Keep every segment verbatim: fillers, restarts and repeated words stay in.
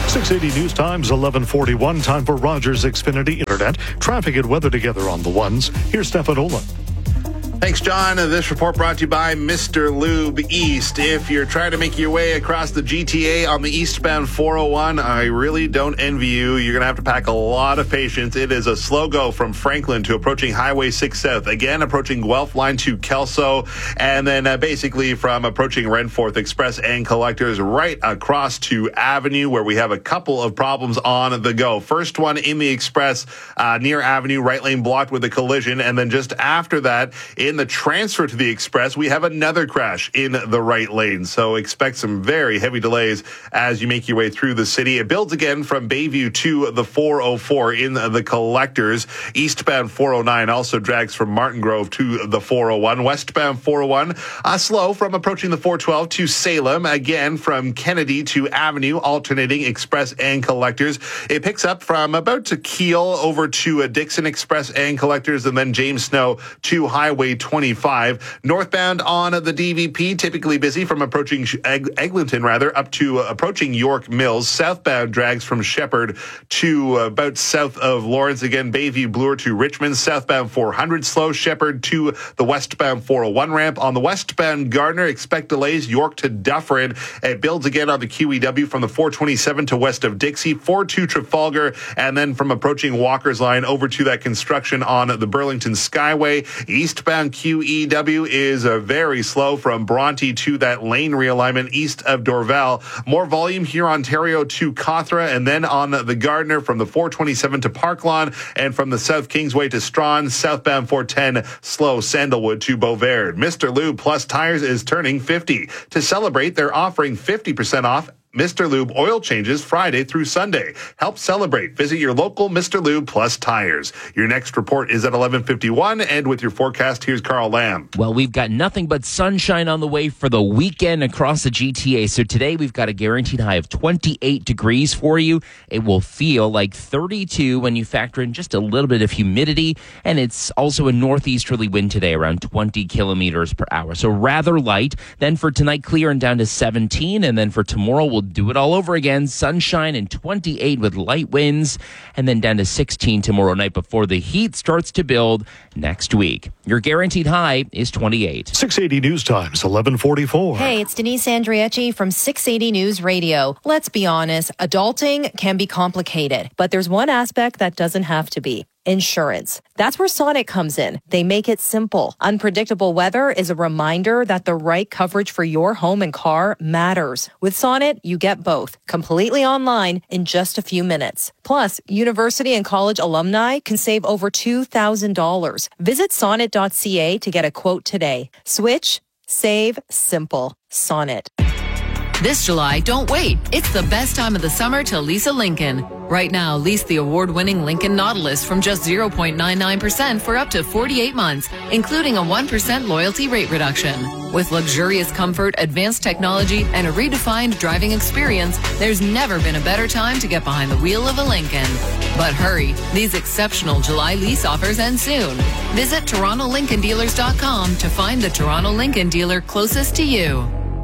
six eighty News Times, eleven forty-one. Time for Rogers Xfinity Internet. Traffic and weather together on the ones. Here's Stefan Olin. Thanks, John. This report brought to you by Mister Lube East. If you're trying to make your way across the G T A on the eastbound four oh one, I really don't envy you. You're going to have to pack a lot of patience. It is a slow go from Franklin to approaching Highway six South. Again, approaching Guelph Line to Kelso. And then uh, basically from approaching Renforth Express and Collectors right across to Avenue, where we have a couple of problems on the go. First one in the Express uh, near Avenue, right lane blocked with a collision. And then just after that, in the transfer to the Express, we have another crash in the right lane. So expect some very heavy delays as you make your way through the city. It builds again from Bayview to the four oh four in the Collectors. Eastbound four oh nine also drags from Martin Grove to the four oh one. Westbound four oh one, uh, slow from approaching the four twelve to Salem. Again, from Kennedy to Avenue, alternating Express and Collectors. It picks up from about to Kiel over to uh, Dixon Express and Collectors, and then James Snow to Highway twenty-five. Northbound on the D V P, typically busy from approaching Egg- Eglinton, rather, up to uh, approaching York Mills. Southbound drags from Shepherd to uh, about south of Lawrence. Again, Bayview Bloor to Richmond. Southbound four hundred slow. Shepherd to the westbound four oh one ramp. On the westbound Gardner, expect delays. York to Dufferin. It builds again on the Q E W from the four twenty-seven to west of Dixie. four two Trafalgar, and then from approaching Walker's Line over to that construction on the Burlington Skyway. Eastbound Q E W is uh, very slow from Bronte to that lane realignment east of Dorval. More volume here, Ontario to Cawthra, and then on the Gardner from the four twenty-seven to Park Lawn, and from the South Kingsway to Strawn. Southbound four ten slow Sandalwood to Beauvais. Mister Lube Plus Tires is turning fifty. To celebrate, they're offering fifty percent off Mister Lube oil changes Friday through Sunday. Help celebrate. Visit your local Mister Lube Plus Tires. Your next report is at eleven fifty-one, and with your forecast, here's Carl Lamb. Well, we've got nothing but sunshine on the way for the weekend across the G T A. So today we've got a guaranteed high of twenty-eight degrees for you. It will feel like thirty-two when you factor in just a little bit of humidity, and it's also a northeasterly wind today, around twenty kilometers per hour. So rather light. Then for tonight, clear and down to seventeen, and then for tomorrow, we'll do it all over again. Sunshine and twenty-eight with light winds, and then down to sixteen tomorrow night before the heat starts to build next week. Your guaranteed high is twenty-eight. six eighty News Times, eleven forty-four. Hey, it's Denise Andriecci from six eighty News Radio. Let's be honest, adulting can be complicated, but there's one aspect that doesn't have to be. Insurance. That's where Sonnet comes in. They make it simple. Unpredictable weather is a reminder that the right coverage for your home and car matters. With Sonnet, you get both, completely online in just a few minutes. Plus, university and college alumni can save over two thousand dollars. Visit sonnet dot c a to get a quote today. Switch, save, simple. Sonnet. This July, don't wait. It's the best time of the summer to lease a Lincoln. Right now, lease the award-winning Lincoln Nautilus from just zero point nine nine percent for up to forty-eight months, including a one percent loyalty rate reduction. With luxurious comfort, advanced technology, and a redefined driving experience, there's never been a better time to get behind the wheel of a Lincoln. But hurry, these exceptional July lease offers end soon. Visit Toronto Lincoln Dealers dot com to find the Toronto Lincoln dealer closest to you.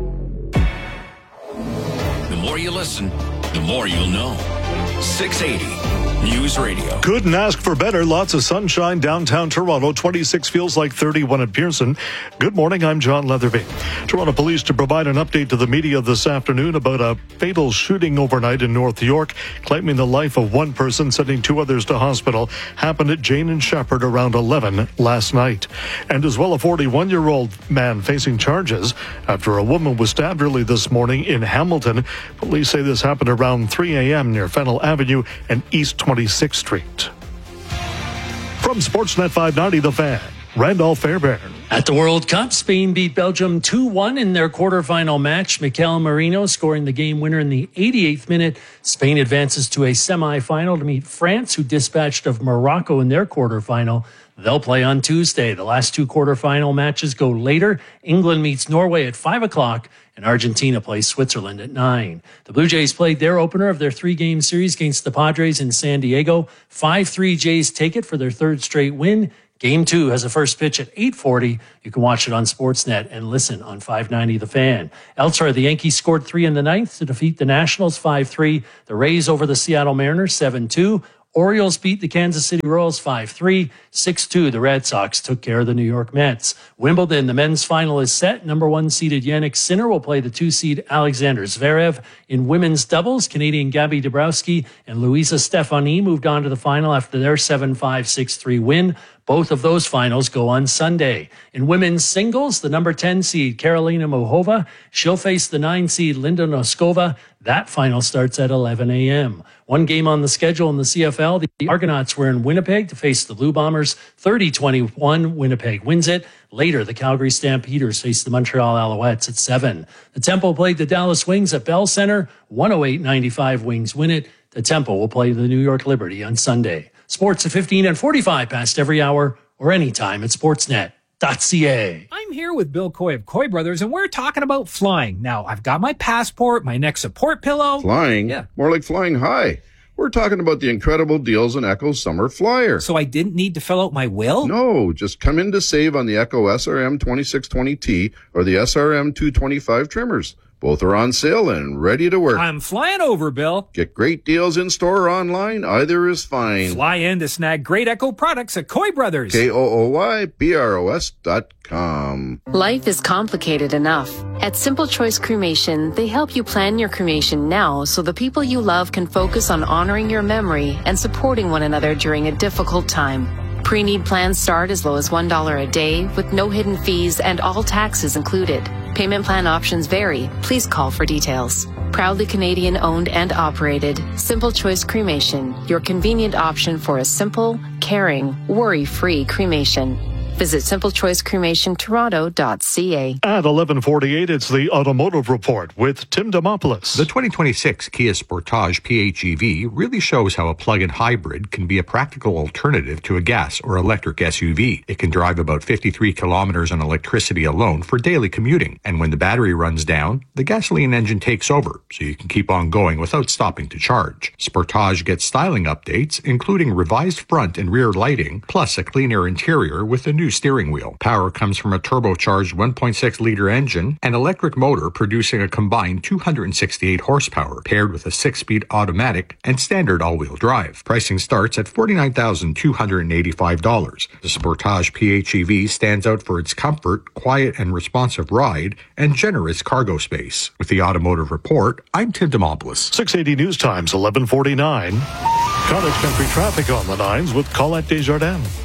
The more you listen, the more you'll know. six eighty News Radio. Couldn't ask for better. Lots of sunshine downtown Toronto. twenty-six feels like thirty-one at Pearson. Good morning. I'm John Leatherby. Toronto Police to provide an update to the media this afternoon about a fatal shooting overnight in North York, claiming the life of one person, sending two others to hospital. Happened at Jane and Shepherd around eleven last night. And as well, a forty-one-year-old man facing charges after a woman was stabbed early this morning in Hamilton. Police say this happened around three a.m. near Fennell Avenue and East twenty-sixth Street. From Sportsnet five ninety, The Fan, Randolph Fairbairn. At the World Cup, Spain beat Belgium two one in their quarterfinal match. Mikel Merino scoring the game winner in the eighty-eighth minute. Spain advances to a semifinal to meet France, who dispatched of Morocco in their quarterfinal. They'll play on Tuesday. The last two quarterfinal matches go later. England meets Norway at five o'clock, and Argentina plays Switzerland at nine. The Blue Jays played their opener of their three-game series against the Padres in San Diego. five three Jays take it for their third straight win. Game two has a first pitch at eight forty. You can watch it on Sportsnet and listen on five ninety The Fan. Elsewhere, the Yankees scored three in the ninth to defeat the Nationals five three. The Rays over the Seattle Mariners seven two. Orioles beat the Kansas City Royals five three. six two, the Red Sox took care of the New York Mets. Wimbledon, the men's final is set. Number one seeded Yannick Sinner will play the two seed Alexander Zverev. In women's doubles, Canadian Gabby Dabrowski and Luisa Stefani moved on to the final after their seven five, six three win. Both of those finals go on Sunday. In women's singles, the number ten seed Karolina Muchova, she'll face the nine seed Linda Noskova. That final starts at eleven a.m. One game on the schedule in the C F L. The Argonauts were in Winnipeg to face the Blue Bombers. thirty twenty-one, Winnipeg wins it. Later, the Calgary Stampeders face the Montreal Alouettes at seven. The Tempo played the Dallas Wings at Bell Center. one oh eight ninety-five, Wings win it. The Tempo will play the New York Liberty on Sunday. Sports at fifteen and forty-five past every hour or anytime at sportsnet dot c a. I'm here with Bill Coy of Coy Brothers, and we're talking about flying. Now, I've got my passport, my neck support pillow. Flying? Yeah. More like flying high. We're talking about the incredible deals on Echo's Summer Flyer. So I didn't need to fill out my will? No, just come in to save on the Echo S R M twenty-six twenty T or the S R M two twenty-five trimmers. Both are on sale and ready to work. I'm flying over, Bill. Get great deals in store or online. Either is fine. Fly in to snag great Echo products at Coy Brothers. K O O Y B R O S dot com. Life is complicated enough. At Simple Choice Cremation, they help you plan your cremation now so the people you love can focus on honoring your memory and supporting one another during a difficult time. Pre-need plans start as low as one dollar a day with no hidden fees and all taxes included. Payment plan options vary. Please call for details. Proudly Canadian owned and operated, Simple Choice Cremation, your convenient option for a simple, caring, worry-free cremation. Visit simple choice cremation toronto dot c a. At eleven forty-eight, it's the Automotive Report with Tim Demopoulos. The twenty twenty-six Kia Sportage P H E V really shows how a plug-in hybrid can be a practical alternative to a gas or electric S U V. It can drive about fifty-three kilometers on electricity alone for daily commuting. And when the battery runs down, the gasoline engine takes over, so you can keep on going without stopping to charge. Sportage gets styling updates, including revised front and rear lighting, plus a cleaner interior with a new steering wheel. Power comes from a turbocharged one point six liter engine, an electric motor producing a combined two hundred sixty-eight horsepower, paired with a six-speed automatic and standard all-wheel drive. Pricing starts at forty-nine thousand two hundred eighty-five dollars. The Sportage P H E V stands out for its comfort, quiet and responsive ride, and generous cargo space. With the Automotive Report, I'm Tim Demopoulos. six eighty News Times, eleven forty-nine. Cottage Country traffic on the nines with Colette Desjardins.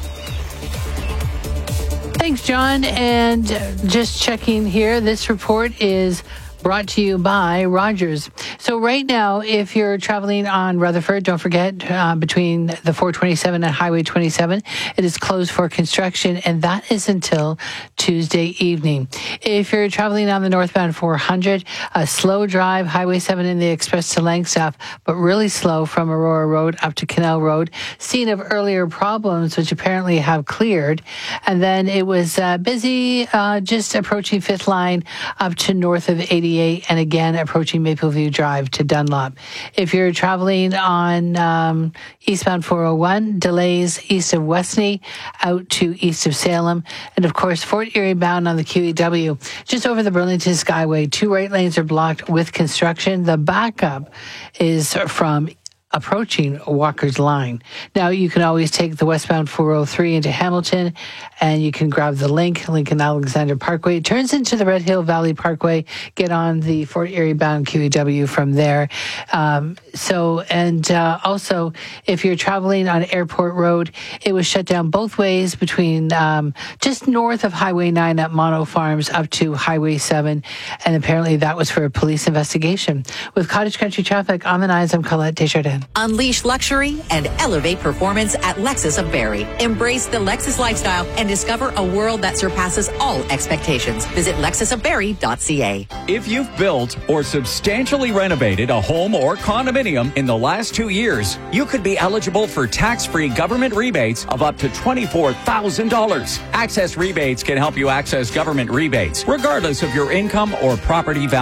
Thanks, John. And just checking here, this report is brought to you by Rogers. So right now, if you're traveling on Rutherford, don't forget, uh, between the four twenty-seven and Highway twenty-seven, it is closed for construction, and that is until Tuesday evening. If you're traveling on the northbound four hundred, a slow drive, Highway seven in the express to Langstaff, but really slow from Aurora Road up to Canal Road. Scene of earlier problems, which apparently have cleared. And then it was uh, busy uh, just approaching Fifth Line up to north of eighty-eight, and again approaching Mapleview Drive to Dunlop. If you're traveling on um, eastbound four oh one, delays east of Westney out to east of Salem, and of course Fort Erie bound on the Q E W just over the Burlington Skyway. Two right lanes are blocked with construction. The backup is from approaching Walker's Line. Now, you can always take the westbound four oh three into Hamilton, and you can grab the link, Lincoln Alexander Parkway. It turns into the Red Hill Valley Parkway. Get on the Fort Erie bound Q E W from there. Um, so, and uh, also, if you're traveling on Airport Road, it was shut down both ways between um, just north of Highway nine at Mono Farms up to Highway seven, and apparently that was for a police investigation. With Cottage Country traffic on the nines, I'm Colette Desjardins. Unleash luxury and elevate performance at Lexus of Barrie. Embrace the Lexus lifestyle and discover a world that surpasses all expectations. Visit lexus of barrie dot c a. If you've built or substantially renovated a home or condominium in the last two years, you could be eligible for tax-free government rebates of up to twenty-four thousand dollars. Access Rebates can help you access government rebates, regardless of your income or property value.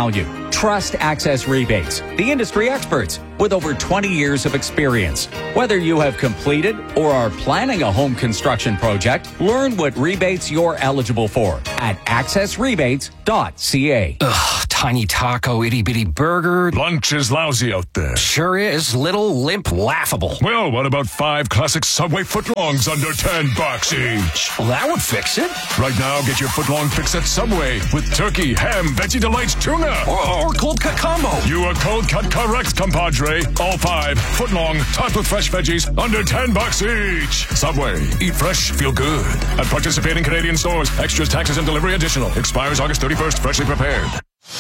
Trust Access Rebates, the industry experts with over twenty years of experience. Whether you have completed or are planning a home construction project, learn what rebates you're eligible for at access rebates dot c a. Ugh, tiny taco, itty bitty burger. Lunch is lousy out there. Sure is. Little, limp, laughable. Well, what about five classic Subway footlongs under ten bucks each? Well, that would fix it. Right now, get your footlong fix at Subway with turkey, ham, Veggie Delights, tuna. Or, or cold cut combo. You are cold cut correct, compadre. All five footlong, topped with fresh veggies, under ten bucks each. Subway. Eat fresh, feel good. At participating Canadian stores. Extras, taxes, and delivery additional. Expires August thirty-first. Freshly prepared.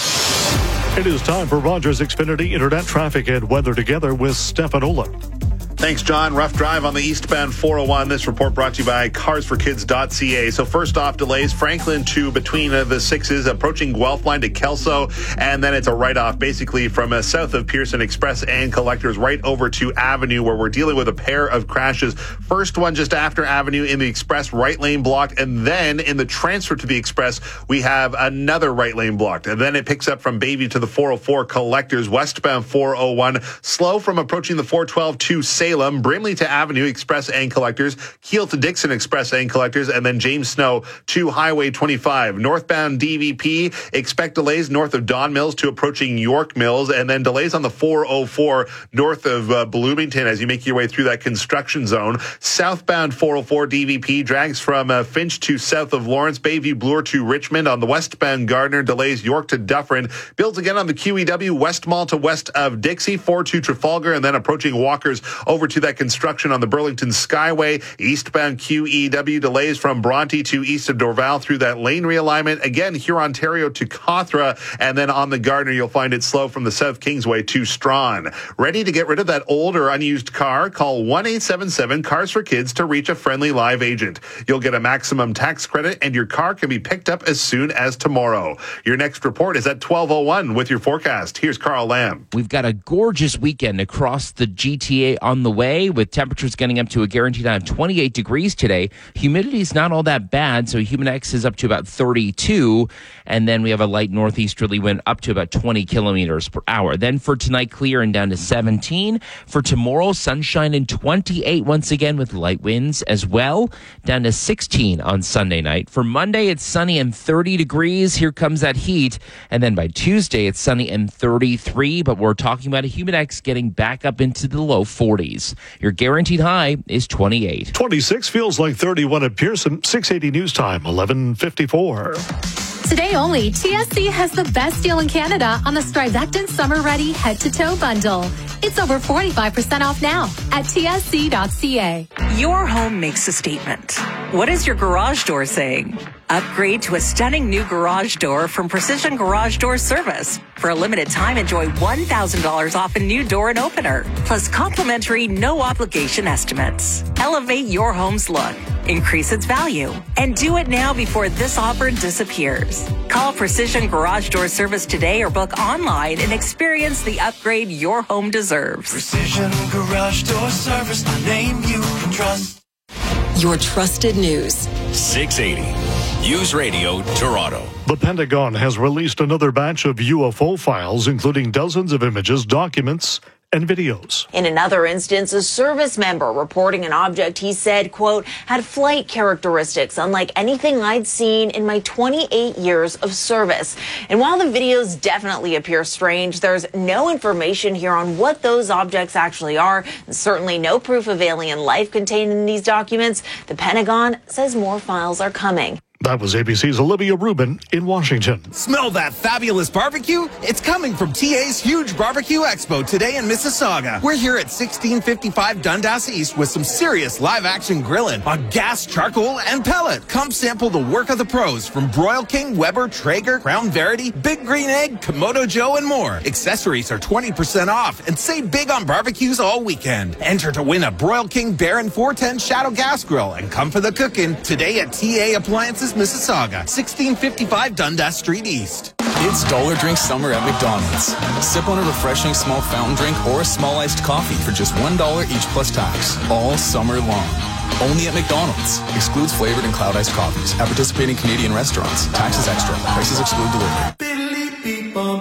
It is time for Rogers Xfinity Internet traffic and weather together with Stefan Ola. Thanks, John. Rough drive on the eastbound four oh one. This report brought to you by cars for kids dot c a. So first off, delays Franklin to between uh, the sixes, approaching Guelph line to Kelso, and then it's a write-off basically from uh, south of Pearson Express and Collectors right over to Avenue, where we're dealing with a pair of crashes. First one just after Avenue in the Express, right lane blocked, and then in the transfer to the Express, we have another right lane blocked. And then it picks up from Bayview to the four oh four Collectors, westbound four oh one, slow from approaching the four twelve to Salem. Salem, Brimley to Avenue Express and Collectors, Keel to Dixon Express and Collectors, and then James Snow to Highway twenty-five. Northbound D V P, expect delays north of Don Mills to approaching York Mills, and then delays on the four oh four north of uh, Bloomington as you make your way through that construction zone. Southbound four oh four D V P drags from uh, Finch to south of Lawrence, Bayview Bloor to Richmond. On the westbound Gardner, delays York to Dufferin. Builds again on the Q E W, West Mall to west of Dixie, four to Trafalgar, and then approaching Walkers over to that construction on the Burlington Skyway. Eastbound Q E W delays from Bronte to east of Dorval through that lane realignment. Again, here Ontario to Cawthra, and then on the Gardner, you'll find it slow from the South Kingsway to Strawn. Ready to get rid of that old or unused car? Call one eight seven seven Cars for Kids to reach a friendly live agent. You'll get a maximum tax credit, and your car can be picked up as soon as tomorrow. Your next report is at twelve oh one with your forecast. Here's Carl Lamb. We've got a gorgeous weekend across the G T A on the way, with temperatures getting up to a guaranteed high of twenty-eight degrees today. Humidity is not all that bad, so Humidex is up to about thirty-two, and then we have a light northeasterly wind up to about twenty kilometers per hour. Then for tonight, clear and down to seventeen. For tomorrow, sunshine and twenty-eight once again with light winds as well, down to sixteen on Sunday night. For Monday, it's sunny and thirty degrees. Here comes that heat. And then by Tuesday, it's sunny and thirty-three, but we're talking about a Humidex getting back up into the low forties. Your guaranteed high is twenty-eight. twenty-six feels like thirty-one at Pearson. six eighty News Time, eleven fifty-four. Today only, T S C has the best deal in Canada on the Strivectin Summer Ready Head-to-Toe Bundle. It's over forty-five percent off now at T S C dot C A. Your home makes a statement. What is your garage door saying? Upgrade to a stunning new garage door from Precision Garage Door Service. For a limited time, enjoy one thousand dollars off a new door and opener, plus complimentary no-obligation estimates. Elevate your home's look, increase its value, and do it now before this offer disappears. Call Precision Garage Door Service today or book online and experience the upgrade your home deserves. Precision Garage Door Service, the name you can trust. Your trusted news. six eighty News Radio Toronto. The Pentagon has released another batch of U F O files, including dozens of images, documents, and videos. In another instance, a service member reporting an object he said, quote, had flight characteristics unlike anything I'd seen in my twenty-eight years of service. And while the videos definitely appear strange, there's no information here on what those objects actually are, and certainly no proof of alien life contained in these documents. The Pentagon says more files are coming. That was A B C's Olivia Rubin in Washington. Smell that fabulous barbecue? It's coming from T A's huge barbecue expo today in Mississauga. We're here at sixteen fifty-five Dundas East with some serious live-action grilling on gas, charcoal, and pellet. Come sample the work of the pros from Broil King, Weber, Traeger, Crown Verity, Big Green Egg, Komodo Joe, and more. Accessories are twenty percent off and save big on barbecues all weekend. Enter to win a Broil King Baron four ten Shadow Gas Grill and come for the cooking today at T A Appliances Mississauga, sixteen fifty-five Dundas Street East. It's Dollar Drink Summer at McDonald's. Sip on a refreshing small fountain drink or a small iced coffee for just one dollar each plus tax, all summer long. Only at McDonald's. Excludes flavored and cloud iced coffees. At participating Canadian restaurants. Taxes extra. Prices exclude delivery.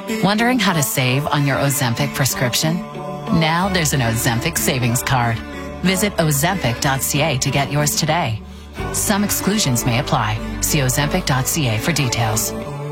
Wondering how to save on your Ozempic prescription? Now there's an Ozempic savings card. Visit ozempic dot c a to get yours today. Some exclusions may apply. See ozempic dot c a for details.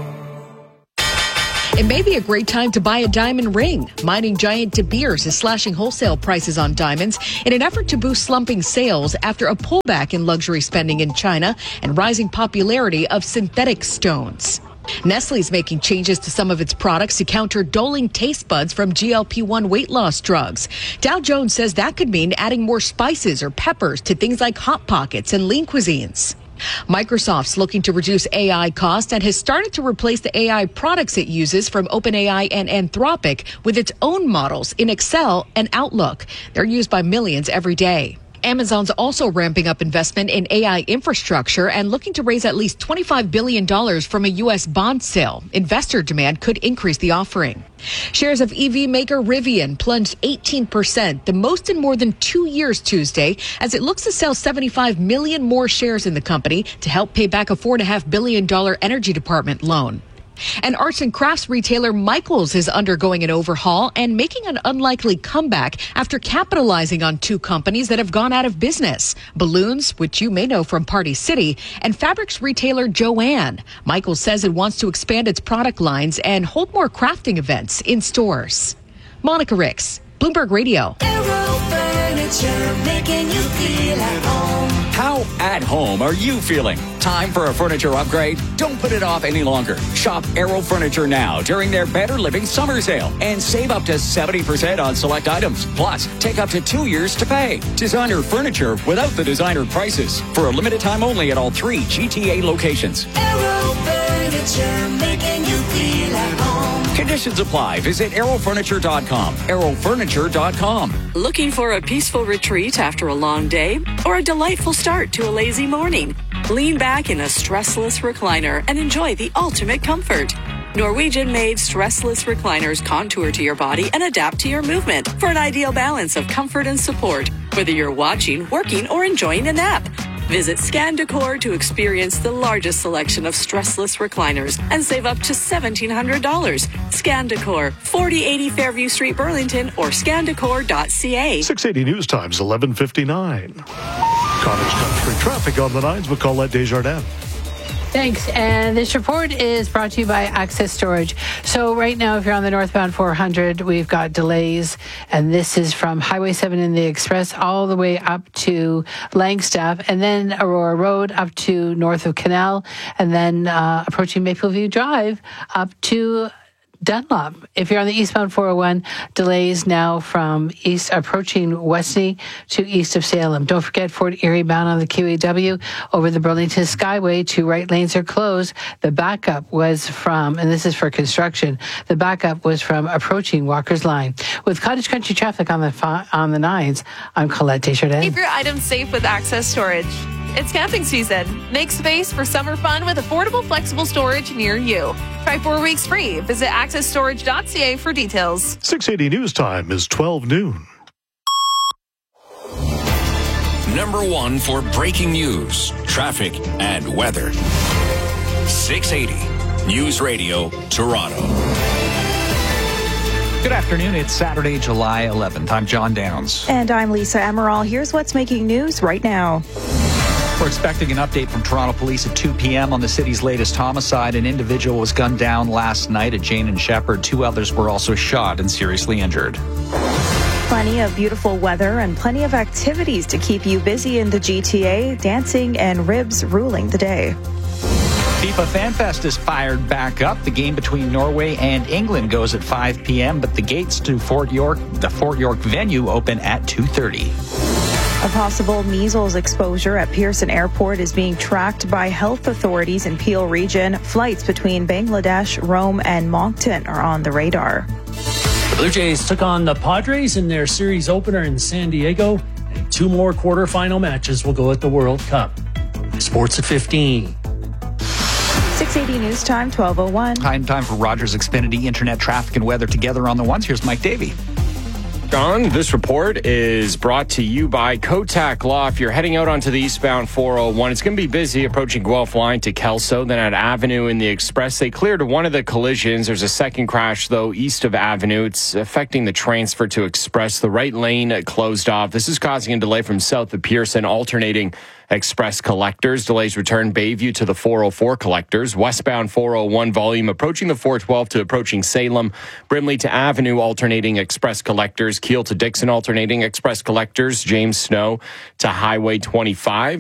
It may be a great time to buy a diamond ring. Mining giant De Beers is slashing wholesale prices on diamonds in an effort to boost slumping sales after a pullback in luxury spending in China and rising popularity of synthetic stones. Nestle's making changes to some of its products to counter dulling taste buds from G L P one weight loss drugs. Dow Jones says that could mean adding more spices or peppers to things like Hot Pockets and lean cuisines. Microsoft's looking to reduce A I cost and has started to replace the A I products it uses from OpenAI and Anthropic with its own models in Excel and Outlook. They're used by millions every day. Amazon's also ramping up investment in A I infrastructure and looking to raise at least twenty-five billion dollars from a U S bond sale. Investor demand could increase the offering. Shares of E V maker Rivian plunged eighteen percent, the most in more than two years Tuesday, as it looks to sell seventy-five million more shares in the company to help pay back a four point five billion dollars energy department loan. And arts and crafts retailer Michaels is undergoing an overhaul and making an unlikely comeback after capitalizing on two companies that have gone out of business. Balloons, which you may know from Party City, and fabrics retailer Joanne. Michaels says it wants to expand its product lines and hold more crafting events in stores. Monica Ricks, Bloomberg Radio. Aero Furniture, making you feel at home. How at home are you feeling? Time for a furniture upgrade? Don't put it off any longer. Shop Aero Furniture now during their Better Living Summer Sale and save up to seventy percent on select items. Plus, take up to two years to pay. Designer furniture without the designer prices. For a limited time only at all three G T A locations. Aero Furniture, making you feel at home. Conditions apply. Visit aero furniture dot com. aero furniture dot com. Looking for a peaceful retreat after a long day or a delightful start to a lazy morning? Lean back in a stressless recliner and enjoy the ultimate comfort. Norwegian-made stressless recliners contour to your body and adapt to your movement for an ideal balance of comfort and support, whether you're watching, working, or enjoying a nap. Visit Scan Decor to experience the largest selection of stressless recliners and save up to seventeen hundred dollars. Scan Decor, forty eighty Fairview Street, Burlington, or scan decor dot c a. six eighty News Times, eleven fifty-nine. Cottage Country traffic on the nines with Colette Desjardins. Thanks. And this report is brought to you by Access Storage. So right now, if you're on the northbound four hundred, we've got delays. And this is from Highway seven in the Express all the way up to Langstaff, and then Aurora Road up to north of Canal, and then uh, approaching Maple View Drive up to Dunlop. If you're on the eastbound four oh one, delays now from east approaching Westney to east of Salem. Don't forget Fort Erie bound on the Q E W over the Burlington Skyway. Two right lanes are closed. The backup was from, and this is for construction, the backup was from approaching Walker's Line. With Cottage Country traffic on the fi- on the nines, I'm Colette Desjardins. Keep your items safe with Access Storage. It's camping season. Make space for summer fun with affordable, flexible storage near you. Try four weeks free. Visit access storage dot c a for details. six eighty News Time is twelve noon. Number one for breaking news, traffic, and weather. six eighty News Radio, Toronto. Good afternoon. It's Saturday, July eleventh. I'm John Downs. And I'm Lisa Emerald. Here's what's making news right now. We're expecting an update from Toronto Police at two p.m. on the city's latest homicide. An individual was gunned down last night at Jane and Shepherd. Two others were also shot and seriously injured. Plenty of beautiful weather and plenty of activities to keep you busy in the G T A. Dancing and ribs ruling the day. FIFA FanFest is fired back up. The game between Norway and England goes at five p.m., but the gates to Fort York, the Fort York venue, open at two thirty. A possible measles exposure at Pearson Airport is being tracked by health authorities in Peel Region. Flights between Bangladesh, Rome, and Moncton are on the radar. The Blue Jays took on the Padres in their series opener in San Diego, and two more quarterfinal matches will go at the World Cup. Sports at fifteen. six eighty News Time, twelve oh one. Time time for Rogers Xfinity Internet traffic and weather together on the ones. Here's Mike Davey. on. This report is brought to you by Kotak Law. If you're heading out onto the eastbound four oh one, it's going to be busy approaching Guelph Line to Kelso, then at Avenue in the Express. They cleared one of the collisions. There's a second crash, though, east of Avenue. It's affecting the transfer to Express. The right lane closed off. This is causing a delay from south of Pearson, alternating Express collectors. Delays return Bayview to the four oh four collectors. Westbound four oh one volume approaching the four twelve to approaching Salem. Brimley to Avenue alternating Express collectors. Keel to Dixon alternating Express collectors. James Snow to Highway twenty-five.